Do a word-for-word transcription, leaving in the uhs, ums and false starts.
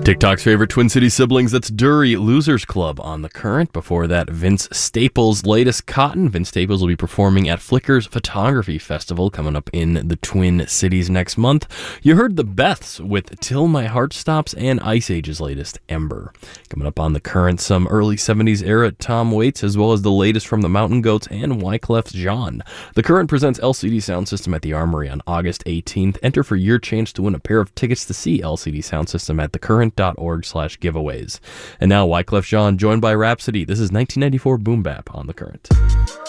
TikTok's favorite Twin Cities siblings, that's Dury, Losers Club on The Current. Before that, Vince Staples' latest Cotton. Vince Staples will be performing at Flicker's Photography Festival coming up in the Twin Cities next month. You heard the Beths with Till My Heart Stops and Ice Age's latest, Ember. Coming up on The Current, some early seventies era Tom Waits, as well as the latest from the Mountain Goats and Wyclef Jean. The Current presents L C D Sound System at the Armory on August eighteenth. Enter for your chance to win a pair of tickets to see L C D Sound System at thecurrent dot org slash giveaways. And now Wyclef Jean joined by Rhapsody. This is nineteen ninety-four Boom Bap on The Current.